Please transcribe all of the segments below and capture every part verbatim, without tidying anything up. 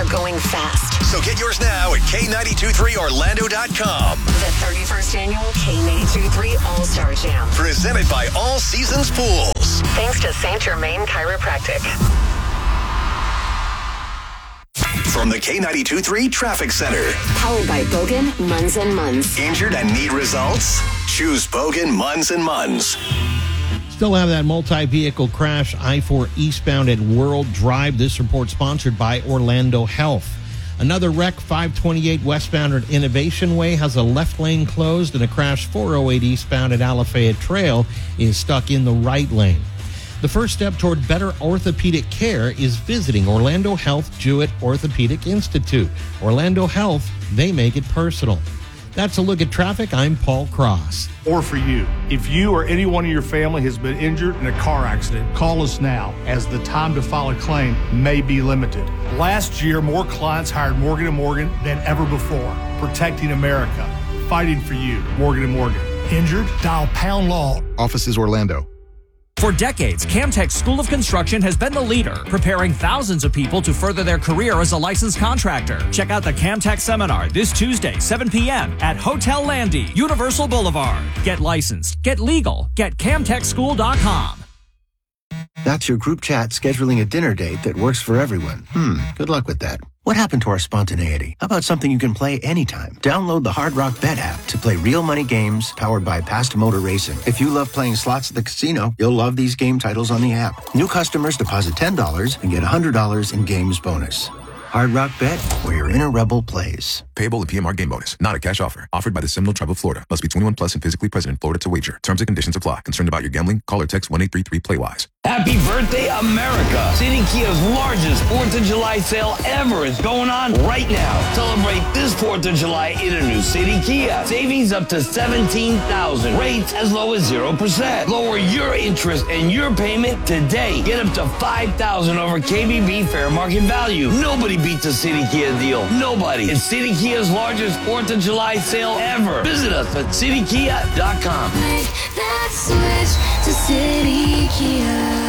going fast. So get yours now at K nine two three Orlando dot com. The thirty-first annual K nine two three All-Star Jam. Presented by All Seasons Pools. Thanks to Saint Germain Chiropractic. From the K nine two three Traffic Center. Powered by Bogan, Munz and Munz. Injured and need results? Choose Bogan, Munz and Munz. Still have that multi-vehicle crash, I four eastbound at World Drive. This report sponsored by Orlando Health. Another wreck, five twenty-eight westbound at Innovation Way, has a left lane closed, and a crash four oh eight eastbound at Alafaya Trail is stuck in the right lane. The first step toward better orthopedic care is visiting Orlando Health Jewett Orthopedic Institute. Orlando Health, they make it personal. That's a look at traffic. I'm Paul Cross. Or for you, if you or anyone in your family has been injured in a car accident, call us now, as the time to file a claim may be limited. Last year, more clients hired Morgan and Morgan than ever before. Protecting America. Fighting for you. Morgan and Morgan. Injured? Dial pound law. Offices Orlando. For decades, Camtech School of Construction has been the leader, preparing thousands of people to further their career as a licensed contractor. Check out the Camtech Seminar this Tuesday, seven p.m. at Hotel Landy, Universal Boulevard. Get licensed, get legal, get camtech school dot com. That's your group chat scheduling a dinner date that works for everyone. Hmm, good luck with that. What happened to our spontaneity? How about something you can play anytime? Download the Hard Rock Bet app to play real money games powered by Past Motor Racing. If you love playing slots at the casino, you'll love these game titles on the app. New customers deposit ten dollars and get one hundred dollars in games bonus. Hard Rock Bet, where your inner rebel plays. Payable in P M R game bonus, not a cash offer. Offered by the Seminole Tribe of Florida. Must be twenty-one plus and physically present in Florida to wager. Terms and conditions apply. Concerned about your gambling? Call or text one eight three three play wise. Happy birthday, America! City Kia's largest fourth of July sale ever is going on right now. Celebrate this fourth of July in a new City Kia. Savings up to seventeen thousand dollars. Rates as low as zero percent. Lower your interest and your payment today. Get up to five thousand dollars over K B B fair market value. Nobody beats a City Kia deal. Nobody. It's City Kia's largest fourth of July sale ever. Visit us at city kia dot com. Make that switch to City Kia.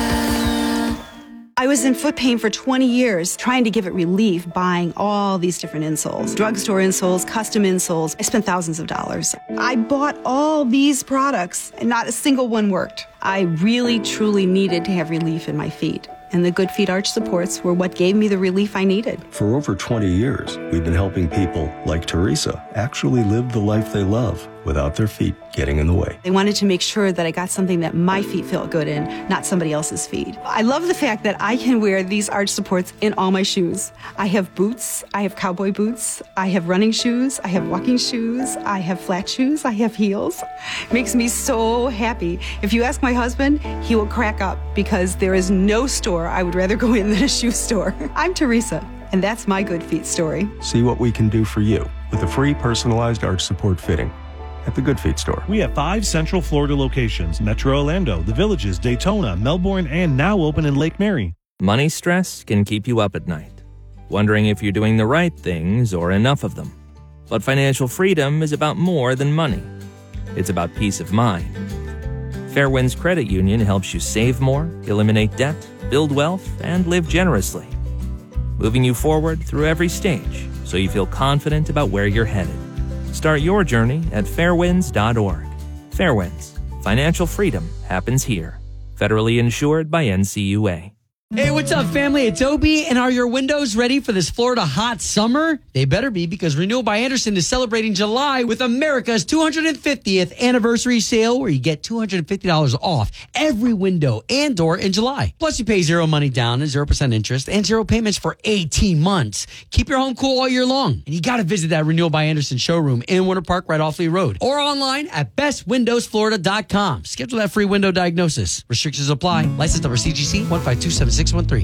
I was in foot pain for twenty years, trying to give it relief, buying all these different insoles. Drugstore insoles, custom insoles. I spent thousands of dollars. I bought all these products, and not a single one worked. I really, truly needed to have relief in my feet. And the Good Feet arch supports were what gave me the relief I needed. For over twenty years, we've been helping people like Teresa actually live the life they love without their feet getting in the way. I wanted to make sure that I got something that my feet felt good in, not somebody else's feet. I love the fact that I can wear these arch supports in all my shoes. I have boots, I have cowboy boots, I have running shoes, I have walking shoes, I have flat shoes, I have heels. It makes me so happy. If you ask my husband, he will crack up because there is no store I would rather go in than a shoe store. I'm Teresa, and that's my Good Feet story. See what we can do for you with a free personalized arch support fitting at the Good Feet store. We have five Central Florida locations: Metro Orlando, The Villages, Daytona, Melbourne, and now open in Lake Mary. Money stress can keep you up at night, wondering if you're doing the right things or enough of them. But financial freedom is about more than money. It's about peace of mind. Fairwinds Credit Union helps you save more, eliminate debt, build wealth, and live generously, moving you forward through every stage so you feel confident about where you're headed. Start your journey at fairwinds dot org. Fairwinds. Financial freedom happens here. Federally insured by N C U A. Hey, what's up, family? It's Obi, and are your windows ready for this Florida hot summer? They better be, because Renewal by Andersen is celebrating July with America's two hundred fiftieth anniversary sale, where you get two hundred fifty dollars off every window and door in July. Plus, you pay zero money down and zero percent interest and zero payments for eighteen months. Keep your home cool all year long. And you got to visit that Renewal by Andersen showroom in Winter Park right off Lee Road, or online at best windows florida dot com. Schedule that free window diagnosis. Restrictions apply. License number C G C one five two seven six one three.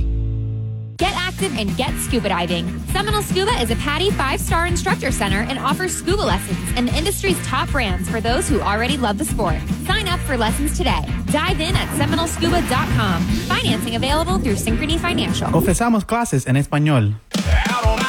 Get active and get scuba diving. Seminole Scuba is a PADI five-star instructor center and offers scuba lessons and the industry's top brands for those who already love the sport. Sign up for lessons today. Dive in at seminole scuba dot com. Financing available through Synchrony Financial. Ofrecemos clases en español.